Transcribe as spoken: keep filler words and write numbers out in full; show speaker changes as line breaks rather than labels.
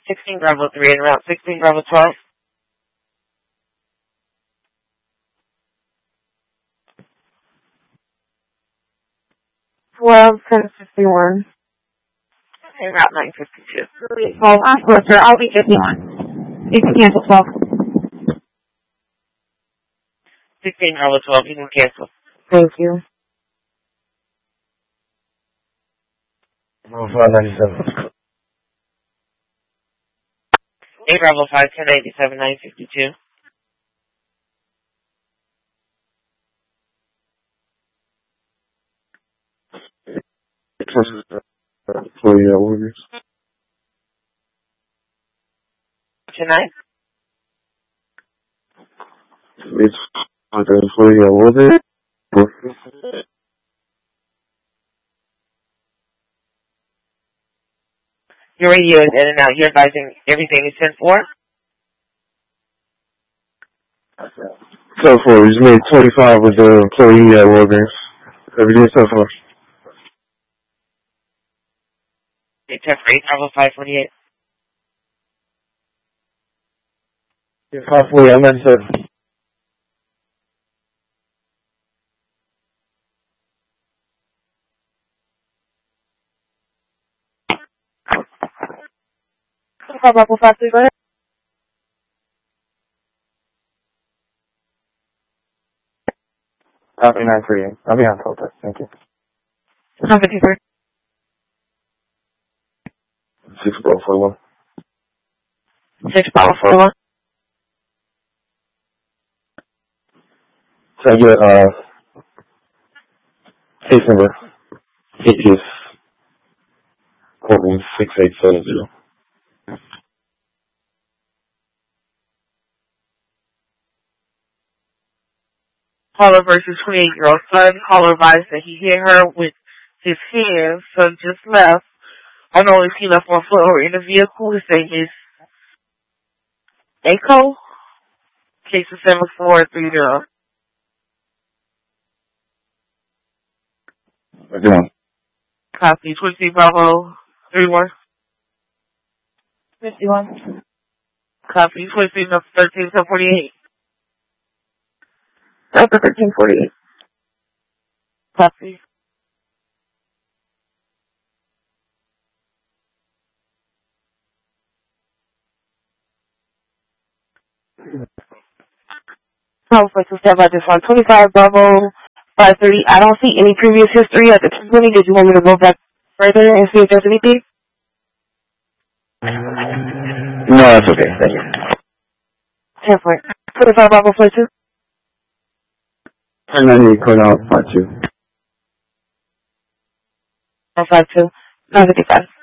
sixteen Bravo three and route sixteen Bravo twelve.
twelve, ten fifty-one.
Okay, route nine fifty-two.
twelve, I'm closer. I'll be fifty-one. You can cancel twelve.
sixteen Bravo twelve, you can cancel.
Thank you.
Bravo five ninety-seven.
eight Bravo five, ten eighty-seven, nine fifty-two.
Employee orders.
Tonight?
It's the employee orders.
Your radio is in and out. You're advising everything is sent for?
So far, he's made twenty-five with the employee orders. Everything so far.
Okay, check for eight Bravo five forty-eight.
Yeah, five forty, I'm at seven.
Five Bravo five three, go ahead.
Copy nine forty-eight. I'll be on contact. Thank you.
nine fifty-three.
Six Bravo forty-one.
six Bravo forty-one.
So I get, uh, case number. It is courtroom six eight seven zero.
Caller versus twenty-eight-year-old son. Caller advised that he hit her with his hands. Son just left. Unknowingly, he left one foot over in the vehicle. His name is Aiko. Case is seven four three zero.
Again.
Copy. twenty Bravo three one.
fifty-one.
Copy. twenty thirteen forty-eight.
Delta thirteen forty-eight.
Copy.
Conflict to step by this one. twenty-five Bravo five thirty. I don't see any previous history at the company. Did you want me to go back further and see if there's anything?
No, that's okay. Thank you.
ten point. twenty-five Bravo five two.
ten ninety-eight, code out, five two.
five two. nine fifty-five.